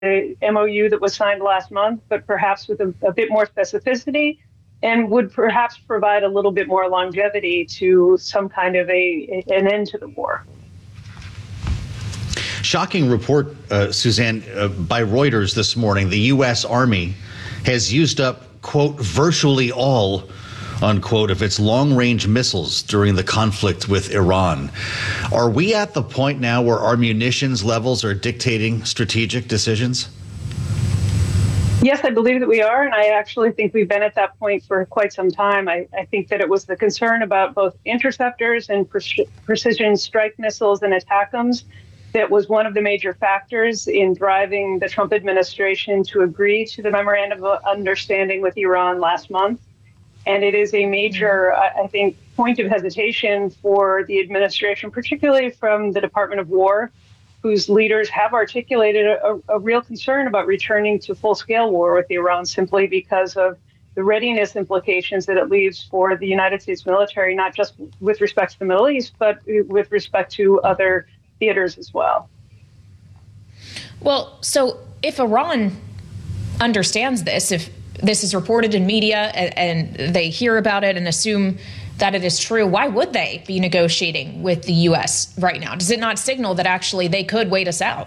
the MOU that was signed last month, but perhaps with a bit more specificity, and would perhaps provide a little bit more longevity to some kind of an end to the war. Shocking report, Suzanne, by Reuters this morning. The U.S. Army has used up, quote, virtually all, unquote, of its long-range missiles during the conflict with Iran. Are we at the point now where our munitions levels are dictating strategic decisions? Yes, I believe that we are, and I actually think we've been at that point for quite some time. I think that it was the concern about both interceptors and precision strike missiles and ATACMS that was one of the major factors in driving the Trump administration to agree to the memorandum of understanding with Iran last month. And it is a major, I think, point of hesitation for the administration, particularly from the Department of War, whose leaders have articulated a real concern about returning to full-scale war with Iran simply because of the readiness implications that it leaves for the United States military, not just with respect to the Middle East, but with respect to other theaters as well. Well, so if Iran understands this, if this is reported in media and they hear about it and assume that it is true, why would they be negotiating with the U.S. right now? Does it not signal that actually they could wait us out?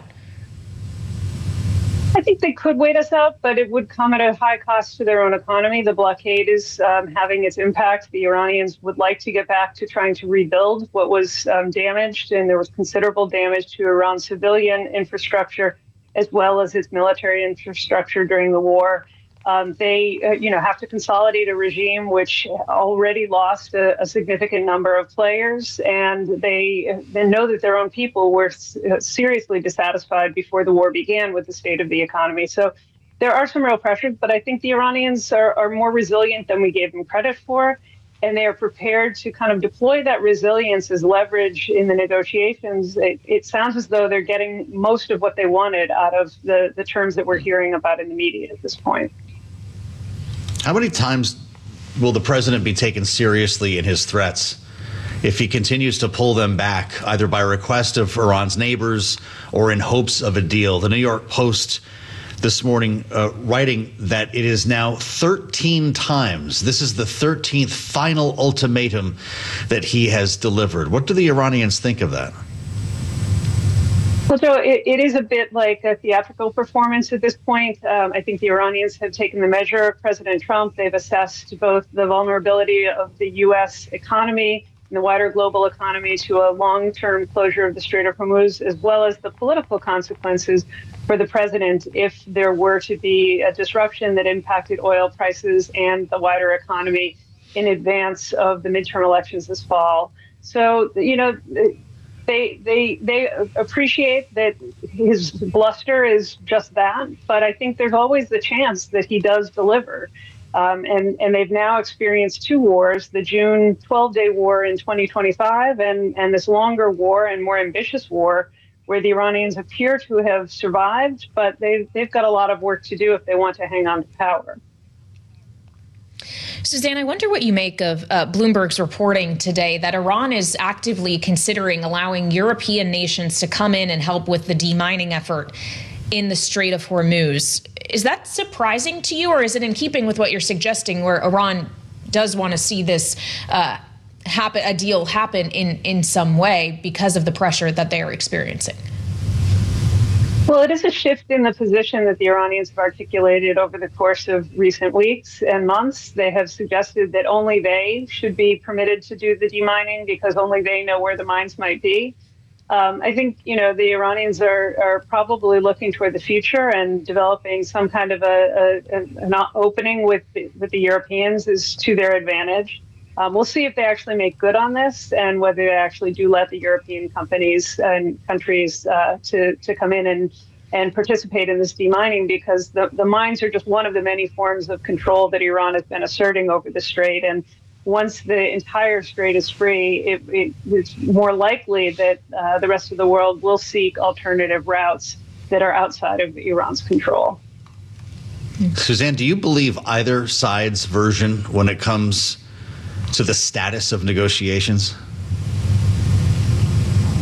I think they could wait us out, but it would come at a high cost to their own economy. The blockade is having its impact. The Iranians would like to get back to trying to rebuild what was damaged, and there was considerable damage to Iran's civilian infrastructure as well as its military infrastructure during the war. They have to consolidate a regime which already lost a significant number of players, and they know that their own people were seriously dissatisfied before the war began with the state of the economy. So there are some real pressures, but I think the Iranians are more resilient than we gave them credit for, and they are prepared to kind of deploy that resilience as leverage in the negotiations. It sounds as though they're getting most of what they wanted out of the terms that we're hearing about in the media at this point. How many times will the president be taken seriously in his threats if he continues to pull them back, either by request of Iran's neighbors or in hopes of a deal? The New York Post this morning writing that it is now 13 times. This is the 13th final ultimatum that he has delivered. What do the Iranians think of that? Well, Joe, it is a bit like a theatrical performance at this point. I think the Iranians have taken the measure of President Trump. They've assessed both the vulnerability of the U.S. economy and the wider global economy to a long-term closure of the Strait of Hormuz, as well as the political consequences for the president if there were to be a disruption that impacted oil prices and the wider economy in advance of the midterm elections this fall. So, They appreciate that his bluster is just that, but I think there's always the chance that he does deliver. And they've now experienced two wars, the June 12-day war in 2025 and this longer war and more ambitious war where the Iranians appear to have survived, but they've got a lot of work to do if they want to hang on to power. Suzanne, I wonder what you make of Bloomberg's reporting today that Iran is actively considering allowing European nations to come in and help with the demining effort in the Strait of Hormuz. Is that surprising to you, or is it in keeping with what you're suggesting, where Iran does want to see this a deal happen in some way because of the pressure that they are experiencing? Well, it is a shift in the position that the Iranians have articulated over the course of recent weeks and months. They have suggested that only they should be permitted to do the demining because only they know where the mines might be. I think, the Iranians are probably looking toward the future, and developing some kind of an opening with the Europeans is to their advantage. We'll see if they actually make good on this and whether they actually do let the European companies and countries to come in and participate in this demining, because the mines are just one of the many forms of control that Iran has been asserting over the strait. And once the entire strait is free, it's more likely that the rest of the world will seek alternative routes that are outside of Iran's control. Suzanne, do you believe either side's version when it comes to the status of negotiations?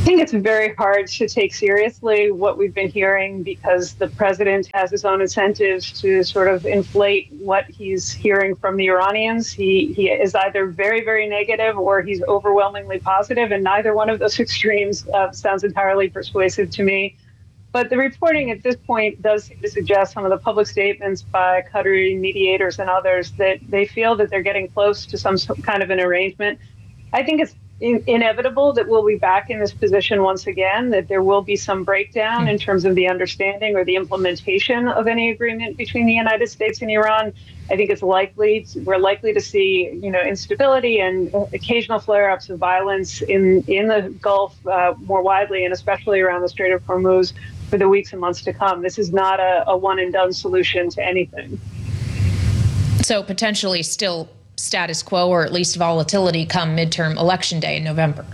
I think it's very hard to take seriously what we've been hearing because the president has his own incentives to sort of inflate what he's hearing from the Iranians. He is either very, very negative or he's overwhelmingly positive, and neither one of those extremes sounds entirely persuasive to me. But the reporting at this point does seem to suggest some of the public statements by Qatari mediators and others that they feel that they're getting close to some kind of an arrangement. I think it's inevitable that we'll be back in this position once again, that there will be some breakdown in terms of the understanding or the implementation of any agreement between the United States and Iran. I think we're likely to see, instability and occasional flare-ups of violence in the Gulf more widely, and especially around the Strait of Hormuz for the weeks and months to come. This is not a one-and-done solution to anything. So potentially still status quo, or at least volatility come midterm election day in November?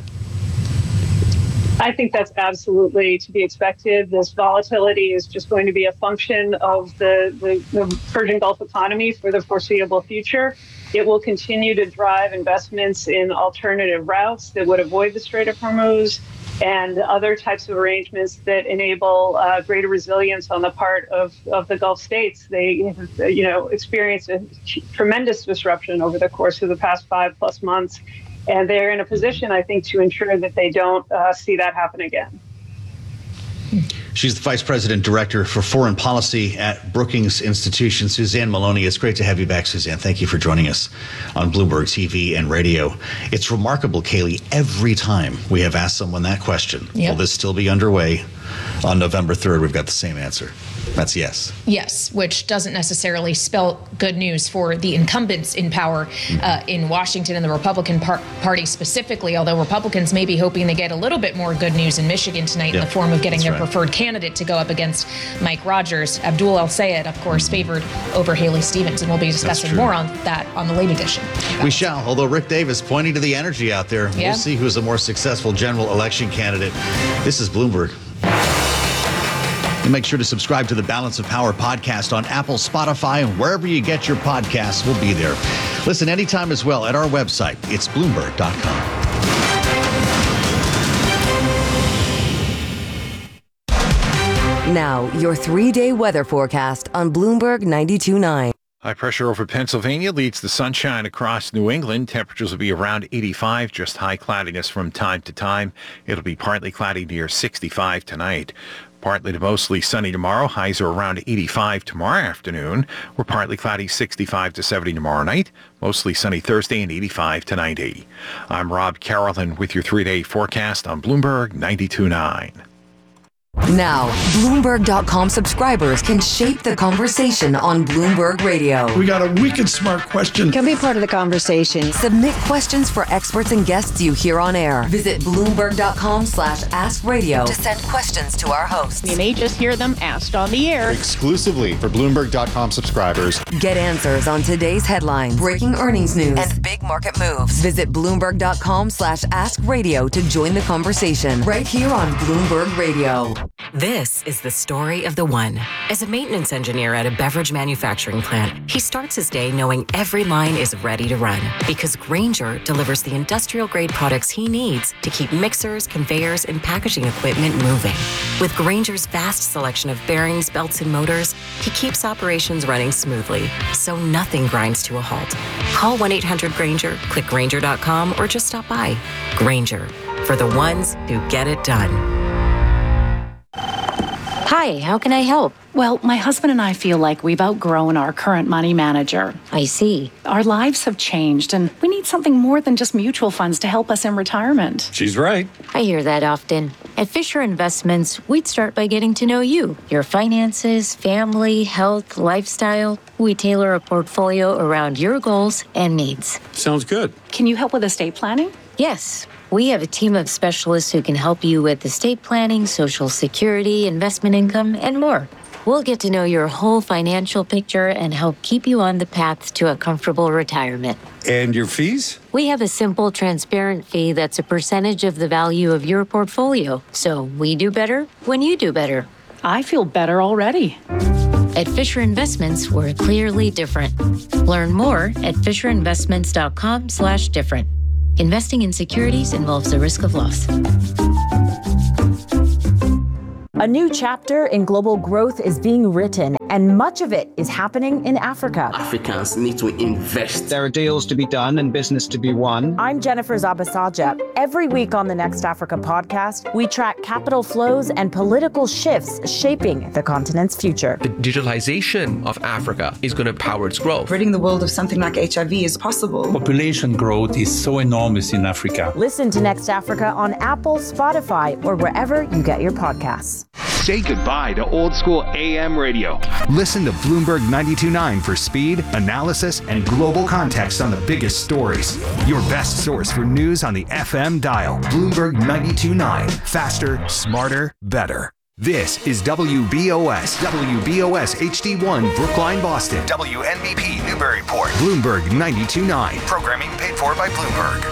I think that's absolutely to be expected. This volatility is just going to be a function of the Persian Gulf economy for the foreseeable future. It will continue to drive investments in alternative routes that would avoid the Strait of Hormuz and other types of arrangements that enable greater resilience on the part of the Gulf states. They have, experienced a tremendous disruption over the course of the past 5+ months, and they're in a position, I think, to ensure that they don't see that happen again. She's the Vice President Director for Foreign Policy at Brookings Institution, Suzanne Maloney. It's great to have you back, Suzanne. Thank you for joining us on Bloomberg TV and radio. It's remarkable, Kayleigh, every time we have asked someone that question, will this still be underway on November 3rd? We've got the same answer. That's yes. Yes, which doesn't necessarily spell good news for the incumbents in power in Washington and the Republican Party specifically, although Republicans may be hoping they get a little bit more good news in Michigan tonight in the form of getting their preferred candidate to go up against Mike Rogers. Abdul El-Sayed, of course, favored over Haley Stevens, and we'll be discussing more on that on the late edition. We shall, although Rick Davis pointing to the energy out there. We'll see who's a more successful general election candidate. This is Bloomberg. And make sure to subscribe to the Balance of Power podcast on Apple, Spotify, and wherever you get your podcasts. We'll be there. Listen anytime as well at our website. It's Bloomberg.com. Now, your 3-day weather forecast on Bloomberg 92.9. High pressure over Pennsylvania leads to sunshine across New England. Temperatures will be around 85, just high cloudiness from time to time. It'll be partly cloudy near 65 tonight. Partly to mostly sunny tomorrow. Highs are around 85 tomorrow afternoon. We're partly cloudy 65 to 70 tomorrow night. Mostly sunny Thursday and 85 to 90. I'm Rob Carolyn with your 3-day forecast on Bloomberg 92.9. Now, Bloomberg.com subscribers can shape the conversation on Bloomberg Radio. We got a wicked smart question. Can be part of the conversation. Submit questions for experts and guests you hear on air. Visit Bloomberg.com/AskRadio to send questions to our hosts. You may just hear them asked on the air. Exclusively for Bloomberg.com subscribers. Get answers on today's headlines, breaking earnings news, and big market moves. Visit Bloomberg.com/AskRadio to join the conversation right here on Bloomberg Radio. This is the story of the one. As a maintenance engineer at a beverage manufacturing plant, he starts his day knowing every line is ready to run because Grainger delivers the industrial-grade products he needs to keep mixers, conveyors, and packaging equipment moving. With Grainger's vast selection of bearings, belts, and motors, he keeps operations running smoothly, so nothing grinds to a halt. Call 1-800-GRAINGER, click Grainger.com, or just stop by. Grainger, for the ones who get it done. Hi, how can I help? Well, my husband and I feel like we've outgrown our current money manager. I see. Our lives have changed, and we need something more than just mutual funds to help us in retirement. She's right. I hear that often. At Fisher Investments, we'd start by getting to know you, your finances, family, health, lifestyle. We tailor a portfolio around your goals and needs. Sounds good. Can you help with estate planning? Yes. We have a team of specialists who can help you with estate planning, Social Security, investment income, and more. We'll get to know your whole financial picture and help keep you on the path to a comfortable retirement. And your fees? We have a simple, transparent fee that's a percentage of the value of your portfolio. So we do better when you do better. I feel better already. At Fisher Investments, we're clearly different. Learn more at FisherInvestments.com/different. Investing in securities involves the risk of loss. A new chapter in global growth is being written, and much of it is happening in Africa. Africans need to invest. There are deals to be done and business to be won. I'm Jennifer Zabasaja. Every week on the Next Africa podcast, we track capital flows and political shifts shaping the continent's future. The digitalization of Africa is going to power its growth. Ridding the world of something like HIV is possible. Population growth is so enormous in Africa. Listen to Next Africa on Apple, Spotify, or wherever you get your podcasts. Say goodbye to old school AM radio. Listen to Bloomberg 92.9 for speed, analysis, and global context on the biggest stories. Your best source for news on the FM dial. Bloomberg 92.9. Faster, smarter, better. This is WBOS HD1 Brookline, Boston. WNBP Newburyport. Bloomberg 92.9. Programming paid for by Bloomberg.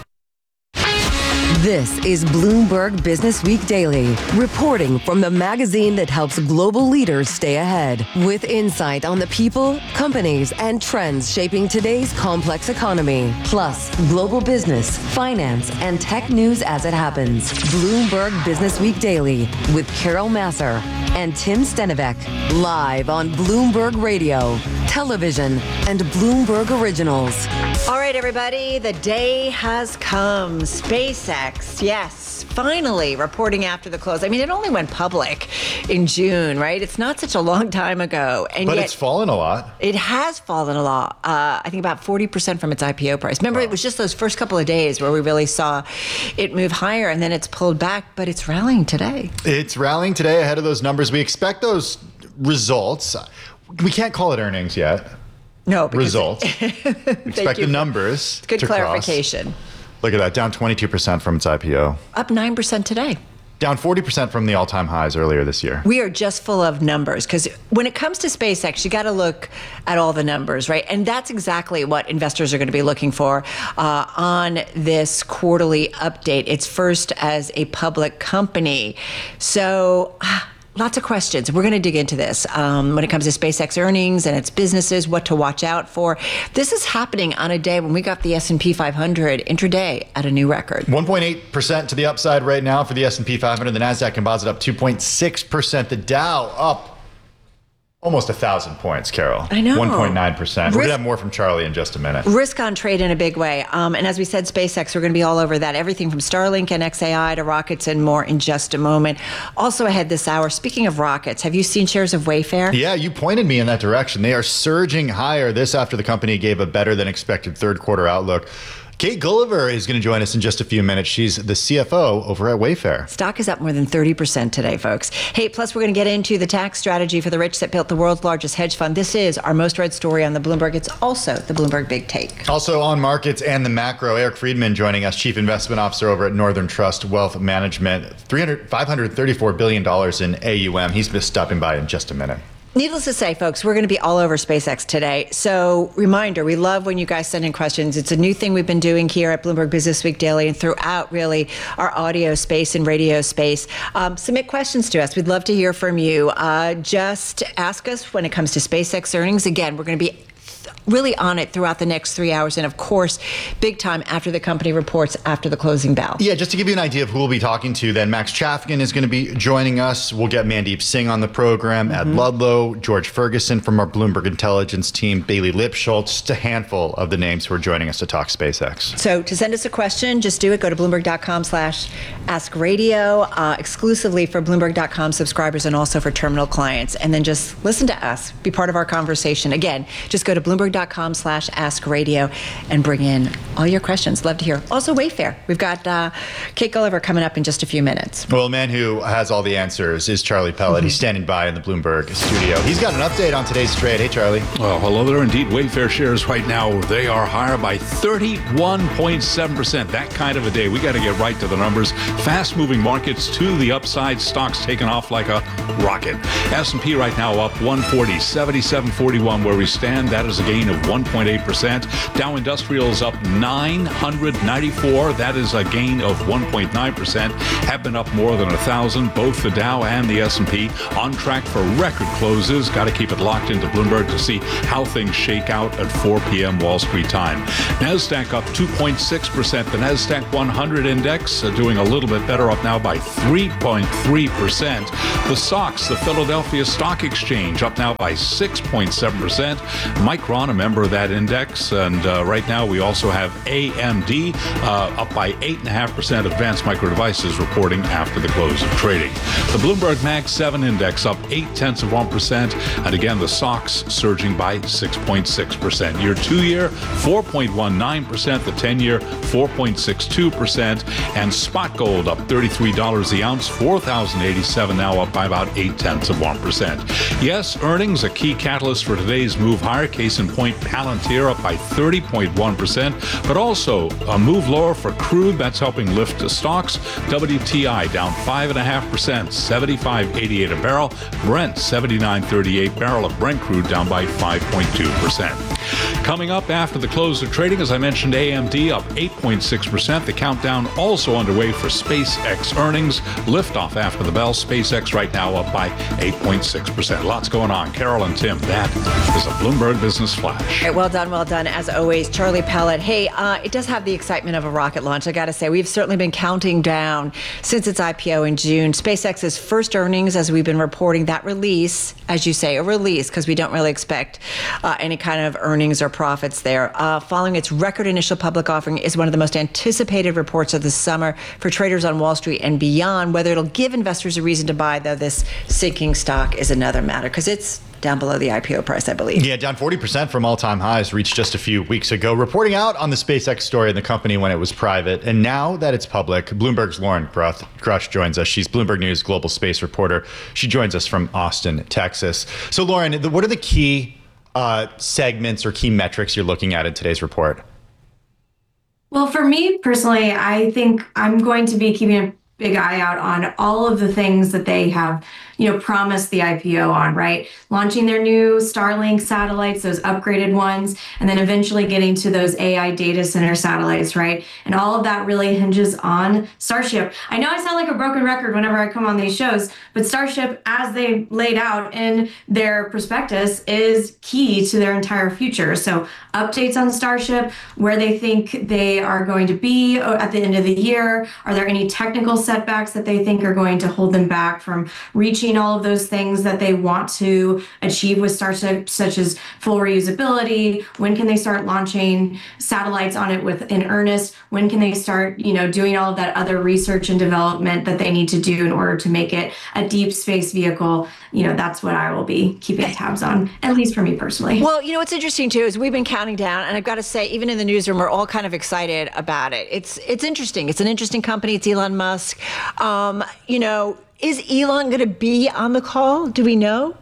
This is Bloomberg Business Week Daily, reporting from the magazine that helps global leaders stay ahead, with insight on the people, companies, and trends shaping today's complex economy, plus global business, finance, and tech news as it happens. Bloomberg Business Week Daily with Carol Masser and Tim Stenivek, live on Bloomberg Radio, television, and Bloomberg Originals. All right, everybody, the day has come. SpaceX, yes, finally reporting after the close. I mean, it only went public in June, right? It's not such a long time ago. But yet, it's fallen a lot. It has fallen a lot. I think about 40% from its IPO price. Remember, It was just those first couple of days where we really saw it move higher, and then it's pulled back, but it's rallying today. It's rallying today ahead of those numbers. We expect those results. We can't call it earnings yet. No, results. Expect the numbers. Good clarification. Look at that, down 22% from its IPO. Up 9% today. Down 40% from the all-time highs earlier this year. We are just full of numbers because when it comes to SpaceX, you got to look at all the numbers, right? And that's exactly what investors are going to be looking for on this quarterly update. It's first as a public company. So lots of questions. We're going to dig into this when it comes to SpaceX earnings and its businesses, what to watch out for. This is happening on a day when we got the S&P 500 intraday at a new record. 1.8% to the upside right now for the S&P 500. The NASDAQ Composite up 2.6%. The Dow up almost 1,000 points, Carol. I know. 1.9%. We're going to have more from Charlie in just a minute. Risk on trade in a big way. And as we said, SpaceX, we're going to be all over that. Everything from Starlink and XAI to rockets and more in just a moment. Also ahead this hour, speaking of rockets, have you seen shares of Wayfair? Yeah, you pointed me in that direction. They are surging higher. This after the company gave a better than expected third quarter outlook. Kate Gulliver is going to join us in just a few minutes. She's the CFO over at Wayfair. Stock is up more than 30% today, folks. Hey, plus we're going to get into the tax strategy for the rich that built the world's largest hedge fund. This is our most read story on the Bloomberg. It's also the Bloomberg Big Take. Also on markets and the macro, Eric Friedman joining us, Chief Investment Officer over at Northern Trust Wealth Management. $534 billion in AUM. He's just stopping by in just a minute. Needless to say, folks, we're going to be all over SpaceX today. So reminder, we love when you guys send in questions. It's a new thing we've been doing here at Bloomberg Business Week Daily and throughout really our audio space and radio space. Submit questions to us. We'd love to hear from you. Just ask us when it comes to SpaceX earnings. Again, we're going to be really on it throughout the next 3 hours. And of course, big time after the company reports after the closing bell. Yeah, just to give you an idea of who we'll be talking to, then Max Chafkin is going to be joining us. We'll get Mandeep Singh on the program, Ed Ludlow, George Ferguson from our Bloomberg Intelligence team, Bailey Lipschultz, just a handful of the names who are joining us to talk SpaceX. So to send us a question, just do it. Go to Bloomberg.com/AskRadio, exclusively for Bloomberg.com subscribers and also for terminal clients. And then just listen to us, be part of our conversation. Again, just go to Bloomberg.com/AskRadio and bring in all your questions. Love to hear. Also, Wayfair. We've got Kate Gulliver coming up in just a few minutes. Well, a man who has all the answers is Charlie Pellet. He's standing by in the Bloomberg studio. He's got an update on today's trade. Hey, Charlie. Well, hello there. Indeed, Wayfair shares right now, they are higher by 31.7%. That kind of a day. We got to get right to the numbers. Fast-moving markets to the upside. Stocks taking off like a rocket. S&P right now up 140, 77.41 where we stand. That is a gain of 1.8%. Dow Industrial is up 994. That is a gain of 1.9%. Have been up more than 1,000. Both the Dow and the S&P on track for record closes. Got to keep it locked into Bloomberg to see how things shake out at 4 p.m. Wall Street time. NASDAQ up 2.6%. The NASDAQ 100 index doing a little bit better, up now by 3.3%. The SOX, the Philadelphia Stock Exchange, up now by 6.7%. Micron, a member of that index. And right now we also have AMD up by 8.5%. Advanced Micro Devices reporting after the close of trading. The Bloomberg Mag 7 index up 0.8%. And again, the SOX surging by 6.6%. Year 2-year, 4.19%. The 10-year, 4.62%. And spot gold up $33 the ounce, 4,087 now, up by about 0.8%. Yes, earnings a key catalyst for today's move higher. Case in point, Palantir up by 30.1%, but also a move lower for crude. That's helping lift the stocks. WTI down 5.5%, 75.88 a barrel. Brent 79.38 barrel of Brent crude down by 5.2%. Coming up after the close of trading, as I mentioned, AMD up 8.6%. The countdown also underway for SpaceX earnings. Liftoff after the bell. SpaceX right now up by 8.6%. Lots going on. Carol and Tim, that is a Bloomberg Business Flash. All right, well done, as always. Charlie Pellet. Hey, it does have the excitement of a rocket launch, I got to say. We've certainly been counting down since its IPO in June. SpaceX's first earnings, as we've been reporting, that release, as you say, a release, because we don't really expect any kind of earnings or profits there. Following its record initial public offering is one of the most anticipated reports of the summer for traders on Wall Street and beyond. Whether it'll give investors a reason to buy, though, this sinking stock is another matter, because it's down below the IPO price, I believe. Yeah, down 40% from all-time highs reached just a few weeks ago. Reporting out on the SpaceX story in the company when it was private. And now that it's public, Bloomberg's Lauren Grush joins us. She's Bloomberg News global space reporter. She joins us from Austin, Texas. So, Lauren, what are the key segments or key metrics you're looking at in today's report? Well, for me personally, I think I'm going to be keeping a big eye out on all of the things that they have, promised the IPO on, right? Launching their new Starlink satellites, those upgraded ones, and then eventually getting to those AI data center satellites, right? And all of that really hinges on Starship. I know I sound like a broken record whenever I come on these shows, but Starship, as they laid out in their prospectus, is key to their entire future. So updates on Starship, where they think they are going to be at the end of the year. Are there any technical setbacks that they think are going to hold them back from reaching all of those things that they want to achieve with Starship, such as full reusability? When can they start launching satellites on it in earnest? When can they start, doing all of that other research and development that they need to do in order to make it a deep space vehicle? That's what I will be keeping tabs on, at least for me personally. Well, what's interesting too is we've been counting down, and I've got to say, even in the newsroom, we're all kind of excited about it. It's interesting. It's an interesting company. It's Elon Musk. Is Elon going to be on the call? Do we know?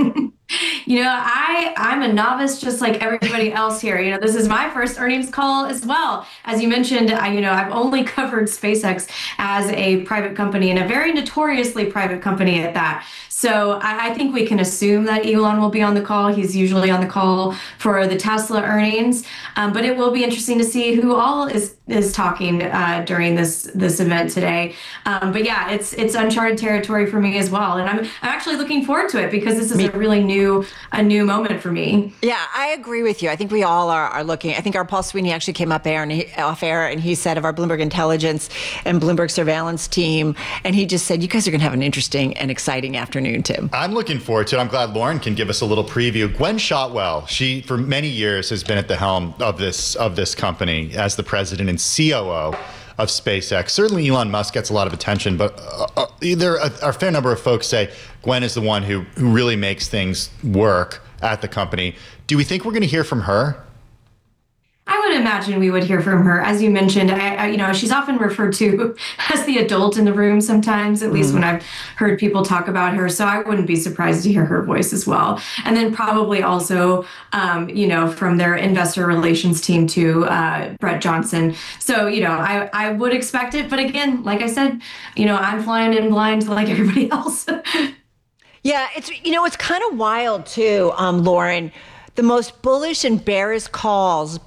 I'm a novice just like everybody else here. This is my first earnings call as well. As you mentioned, I've only covered SpaceX as a private company, and a very notoriously private company at that. So I think we can assume that Elon will be on the call. He's usually on the call for the Tesla earnings. But it will be interesting to see who all is talking during this event today. But yeah, it's uncharted territory for me as well. And I'm actually looking forward to it, because this is a really new moment for me. Yeah, I agree with you. I think we all are looking. I think our Paul Sweeney actually came off air, and he said of our Bloomberg Intelligence and Bloomberg Surveillance team, and he just said, you guys are going to have an interesting and exciting afternoon, Tim. I'm looking forward to it. I'm glad Lauren can give us a little preview. Gwen Shotwell, she for many years has been at the helm of this company as the president and COO of SpaceX. Certainly Elon Musk gets a lot of attention, but there are a fair number of folks say Gwen is the one who really makes things work at the company. Do we think we're going to hear from her? I would imagine we would hear from her. As you mentioned, she's often referred to as the adult in the room sometimes, at least when I've heard people talk about her. So I wouldn't be surprised to hear her voice as well. And then probably also, from their investor relations team too, Brett Johnson. So, I would expect it. But again, like I said, I'm flying in blind like everybody else. Yeah, it's kind of wild too, Lauren. the most bullish and bearish calls,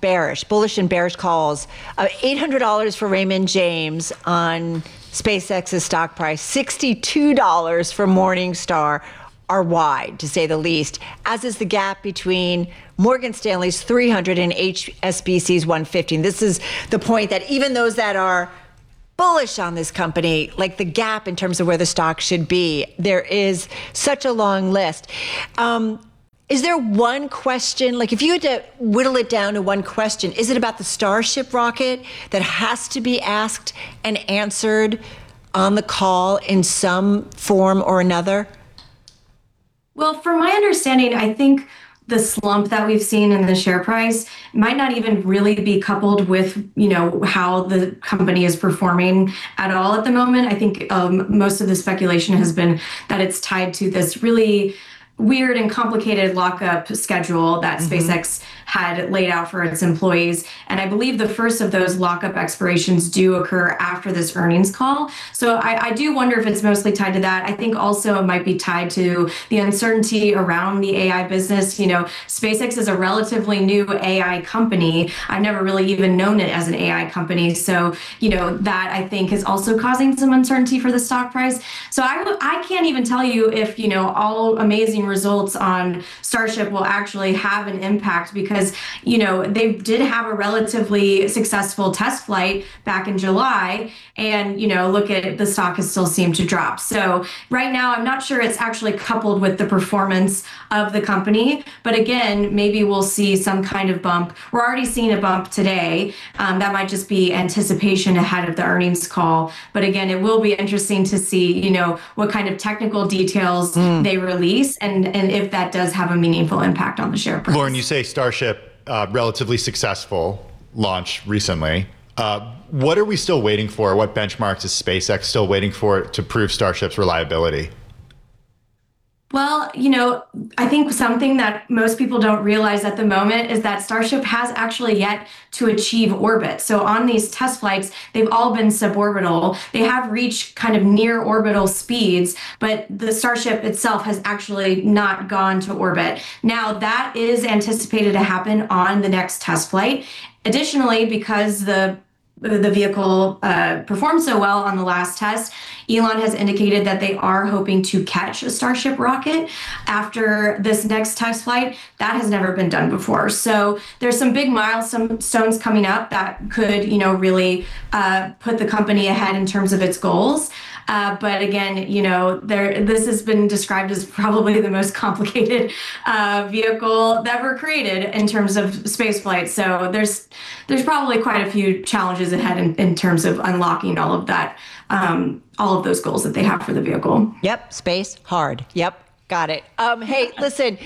$800 for Raymond James on SpaceX's stock price, $62 for Morningstar are wide, to say the least, as is the gap between Morgan Stanley's 300 and HSBC's 150. This is the point that even those that are bullish on this company, like the gap in terms of where the stock should be, there is such a long list. Is there one question, like if you had to whittle it down to one question, is it about the Starship rocket that has to be asked and answered on the call in some form or another? Well, from my understanding, I think the slump that we've seen in the share price might not even really be coupled with, how the company is performing at all at the moment. I think most of the speculation has been that it's tied to this really weird and complicated lockup schedule that SpaceX had laid out for its employees. And I believe the first of those lockup expirations do occur after this earnings call. So I do wonder if it's mostly tied to that. I think also it might be tied to the uncertainty around the AI business. SpaceX is a relatively new AI company. I've never really even known it as an AI company. So, that I think is also causing some uncertainty for the stock price. So I can't even tell you if, all amazing results on Starship will actually have an impact, because they did have a relatively successful test flight back in July, and look at it, the stock has still seemed to drop. So right now I'm not sure it's actually coupled with the performance of the company, but again, maybe we'll see some kind of bump. We're already seeing a bump today. That might just be anticipation ahead of the earnings call, but again, it will be interesting to see what kind of technical details they release, and if that does have a meaningful impact on the share price. Lauren, you say Starship, relatively successful launch recently. What are we still waiting for? What benchmarks is SpaceX still waiting for to prove Starship's reliability? Well, I think something that most people don't realize at the moment is that Starship has actually yet to achieve orbit. So on these test flights, they've all been suborbital. They have reached kind of near orbital speeds, but the Starship itself has actually not gone to orbit. Now, that is anticipated to happen on the next test flight. Additionally, because the vehicle performed so well on the last test, Elon has indicated that they are hoping to catch a Starship rocket after this next test flight. That has never been done before. So there's some big milestones coming up that could, really put the company ahead in terms of its goals. But again, this has been described as probably the most complicated vehicle ever created in terms of spaceflight. So there's probably quite a few challenges ahead in terms of unlocking all of that, all of those goals that they have for the vehicle. Yep, space hard. Yep. Got it. Hey, listen,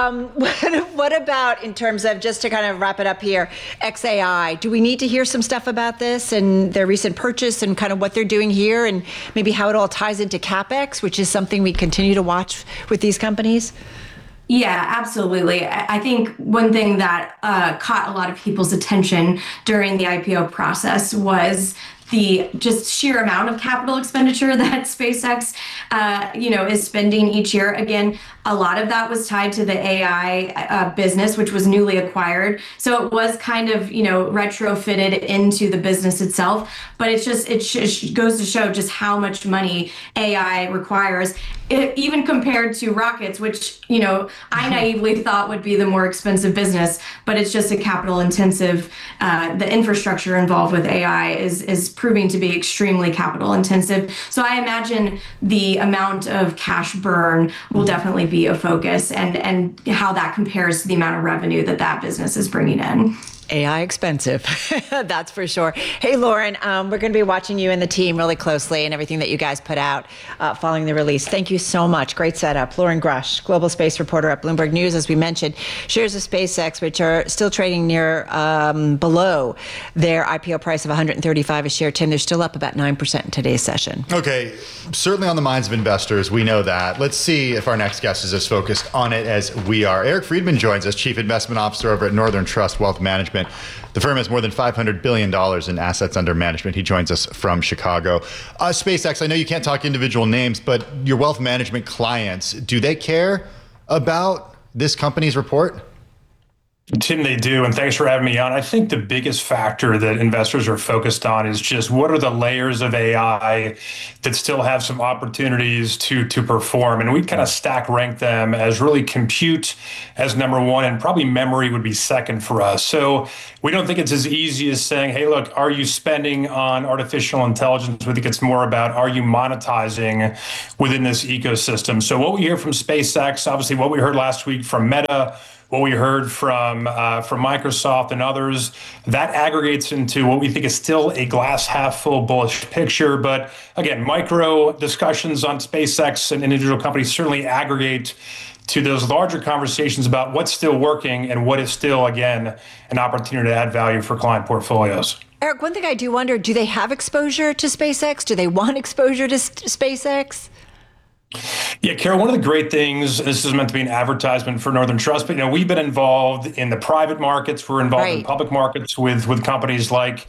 what about in terms of, just to kind of wrap it up here, xAI? Do we need to hear some stuff about this and their recent purchase and kind of what they're doing here, and maybe how it all ties into CapEx, which is something we continue to watch with these companies? Yeah, absolutely. I think one thing that caught a lot of people's attention during the IPO process was the just sheer amount of capital expenditure that SpaceX, is spending each year. Again, a lot of that was tied to the AI business, which was newly acquired. So it was kind of, retrofitted into the business itself. But it goes to show just how much money AI requires, even compared to rockets, which, I naively thought would be the more expensive business. But it's just a capital intensive. The infrastructure involved with AI is proving to be extremely capital intensive. So I imagine the amount of cash burn will definitely be a focus, and how that compares to the amount of revenue that business is bringing in. AI expensive, that's for sure. Hey, Lauren, we're going to be watching you and the team really closely and everything that you guys put out following the release. Thank you so much. Great setup. Lauren Grush, global space reporter at Bloomberg News. As we mentioned, shares of SpaceX, which are still trading near below their IPO price of $135 a share. Tim, they're still up about 9% in today's session. Okay, certainly on the minds of investors. We know that. Let's see if our next guest is as focused on it as we are. Eric Friedman joins us, Chief Investment Officer over at Northern Trust Wealth Management. The firm has more than $500 billion in assets under management. He joins us from Chicago. SpaceX, I know you can't talk individual names, but your wealth management clients, do they care about this company's report? Tim, they do, and thanks for having me on. I think the biggest factor that investors are focused on is just what are the layers of AI that still have some opportunities to perform, and we kind of stack rank them as really compute as number one, and probably memory would be second for us. So we don't think it's as easy as saying, hey, look, are you spending on artificial intelligence? We think it's more about, are you monetizing within this ecosystem? So what we hear from SpaceX, obviously what we heard last week from Meta, what we heard from Microsoft and others, that aggregates into what we think is still a glass half full bullish picture. But again, micro discussions on SpaceX and individual companies certainly aggregate to those larger conversations about what's still working and what is still, again, an opportunity to add value for client portfolios. Eric, one thing I do wonder, do they have exposure to SpaceX? Do they want exposure to SpaceX? Yeah, Carol, one of the great things, this is meant to be an advertisement for Northern Trust, but we've been involved in the private markets. We're involved in public markets with companies like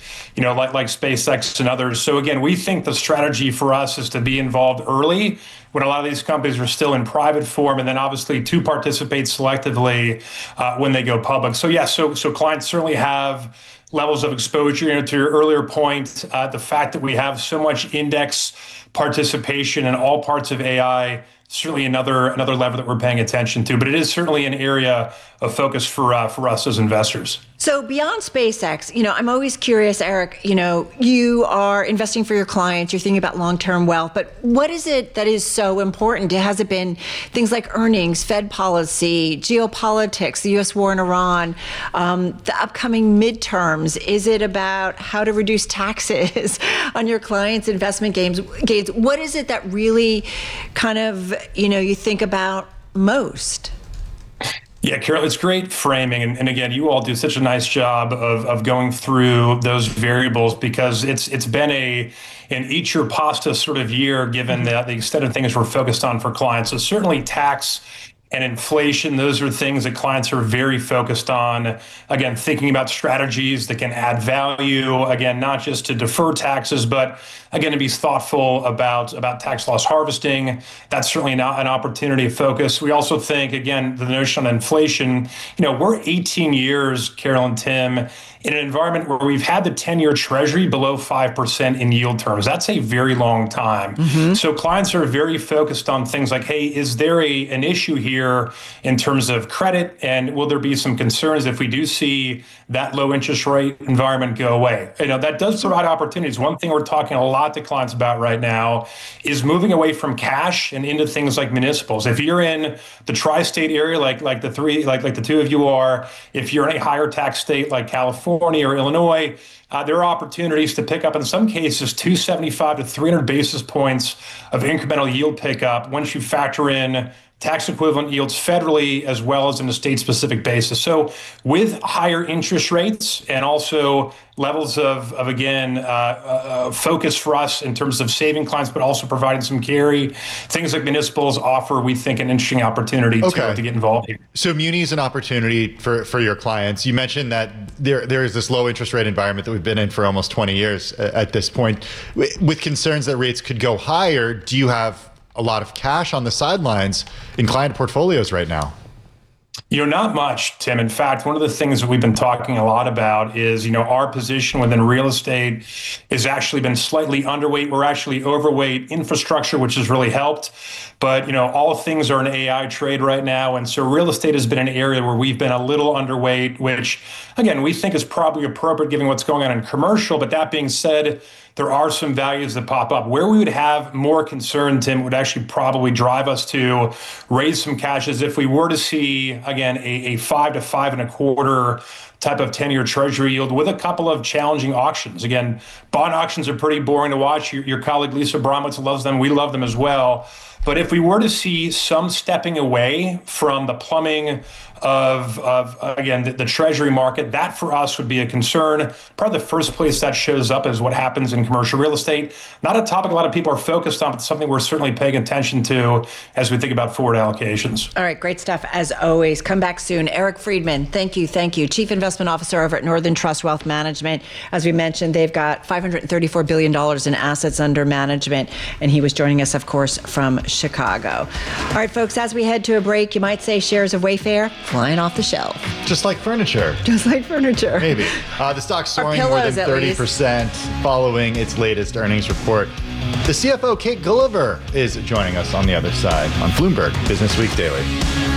SpaceX and others. So again, we think the strategy for us is to be involved early when a lot of these companies are still in private form, and then obviously to participate selectively when they go public. So yeah, so clients certainly have levels of exposure. To your earlier point, the fact that we have so much index participation in all parts of AI, certainly another lever that we're paying attention to. But it is certainly an area of focus for us as investors. So beyond SpaceX, I'm always curious, Eric, you are investing for your clients, you're thinking about long-term wealth, but what is it that is so important? Has it been things like earnings, Fed policy, geopolitics, the U.S. war in Iran, the upcoming midterms? Is it about how to reduce taxes on your clients' investment gains? What is it that really kind of, you think about most? Yeah, Carol, it's great framing. And again, you all do such a nice job of going through those variables, because it's been an eat your pasta sort of year, given the extent of things we're focused on for clients. So certainly tax and inflation, those are things that clients are very focused on. Again, thinking about strategies that can add value, again, not just to defer taxes, but again, to be thoughtful about tax loss harvesting. That's certainly not an opportunity of focus. We also think, again, the notion of inflation, we're 18 years, Carol and Tim, in an environment where we've had the 10-year treasury below 5% in yield terms. That's a very long time. Mm-hmm. So clients are very focused on things like, hey, is there an issue here in terms of credit? And will there be some concerns if we do see that low interest rate environment go away? That does provide opportunities. One thing we're talking a lot to clients about right now is moving away from cash and into things like municipals. If you're in the tri-state area, like the two of you are, if you're in a higher tax state like California or Illinois, there are opportunities to pick up, in some cases, 275 to 300 basis points of incremental yield pickup once you factor in tax equivalent yields federally as well as in a state-specific basis. So with higher interest rates and also levels of focus for us in terms of saving clients, but also providing some carry, things like municipals offer, we think, an interesting opportunity to get involved here. So muni is an opportunity for your clients. You mentioned that there is this low interest rate environment that we've been in for almost 20 years at this point. With concerns that rates could go higher, do you have a lot of cash on the sidelines in client portfolios right now? Not much, Tim. In fact, one of the things that we've been talking a lot about is, our position within real estate has actually been slightly underweight. We're actually overweight infrastructure, which has really helped. But, all things are an AI trade right now. And so real estate has been an area where we've been a little underweight, which, again, we think is probably appropriate given what's going on in commercial. But that being said, there are some values that pop up. Where we would have more concern, Tim, would actually probably drive us to raise some cash as if we were to see, again, a 5 to 5.25 type of 10-year treasury yield with a couple of challenging auctions. Again, bond auctions are pretty boring to watch. Your colleague Lisa Bromwitz loves them. We love them as well. But if we were to see some stepping away from the plumbing of the treasury market, that for us would be a concern. Probably the first place that shows up is what happens in commercial real estate. Not a topic a lot of people are focused on, but something we're certainly paying attention to as we think about forward allocations. All right, great stuff as always. Come back soon. Eric Friedman, thank you. Chief Investment Investment Officer over at Northern Trust Wealth Management. As we mentioned, they've got $534 billion in assets under management, and he was joining us, of course, from Chicago. All right, folks, as we head to a break, you might say shares of Wayfair flying off the shelf. Just like furniture. Just like furniture. Maybe. The stock's soaring more pillows, than 30% following its latest earnings report. The CFO, Kate Gulliver, is joining us on the other side on Bloomberg Business Week Daily.